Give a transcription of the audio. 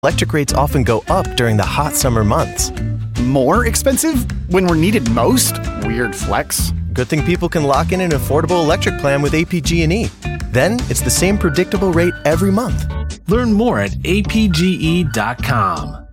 Electric rates often go up during the hot summer months. More expensive when we're needed most? Weird flex. Good thing people can lock in an affordable electric plan with APG&E. Then it's the same predictable rate every month. Learn more at apge.com.